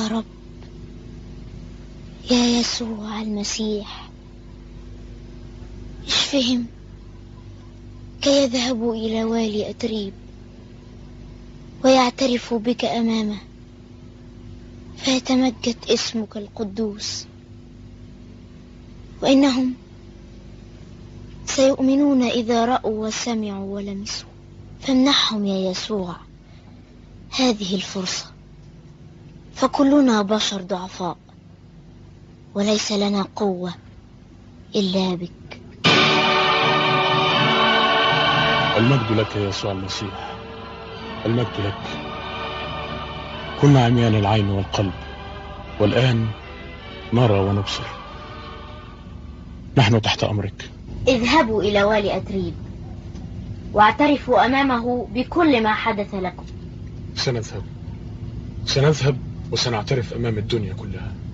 رب، يا يسوع المسيح، اشفهم كي يذهبوا إلى والي أتريب ويعترفوا بك أمامه، فيتمجد اسمك القدوس، وإنهم سيؤمنون إذا رأوا وسمعوا ولمسوا. فامنحهم يا يسوع هذه الفرصة، فكلنا بشر ضعفاء وليس لنا قوة إلا بك. المجد لك يا يسوع المسيح، المجد لك. كنا عميان العين والقلب، والآن نرى ونبصر. نحن تحت أمرك. اذهبوا إلى والي أتريب واعترفوا أمامه بكل ما حدث لكم. سنذهب وسنعترف أمام الدنيا كلها.